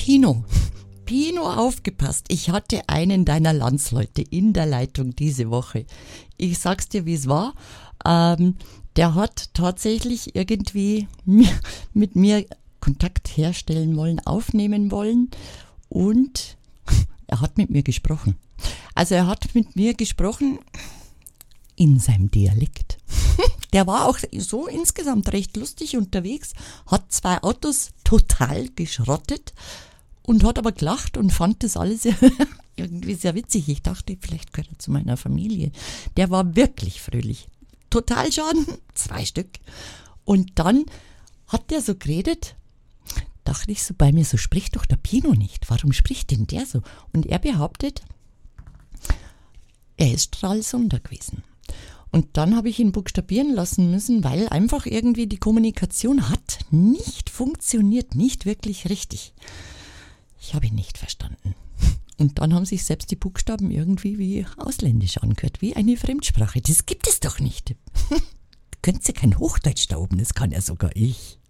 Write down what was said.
Pino. Pino, aufgepasst. Ich hatte einen deiner Landsleute in der Leitung diese Woche. Ich sag's dir, wie es war. Der hat tatsächlich irgendwie mit mir Kontakt herstellen wollen, aufnehmen wollen und er hat mit mir gesprochen. Also er hat mit mir gesprochen in seinem Dialekt. Der war auch so insgesamt recht lustig unterwegs, hat 2 Autos total geschrottet und hat aber gelacht und fand das alles irgendwie sehr witzig. Ich dachte, vielleicht gehört er zu meiner Familie. Der war wirklich fröhlich. Total Schaden, 2 Stück. Und dann hat der so geredet, dachte ich so bei mir, so spricht doch der Pino nicht. Warum spricht denn der so? Und er behauptet, er ist Stralsunder gewesen. Und dann habe ich ihn buchstabieren lassen müssen, weil einfach irgendwie die Kommunikation hat nicht funktioniert, nicht wirklich richtig. Ich habe ihn nicht verstanden. Und dann haben sich selbst die Buchstaben irgendwie wie ausländisch angehört, wie eine Fremdsprache. Das gibt es doch nicht. Könnt ihr kein Hochdeutsch da oben, das kann ja sogar ich.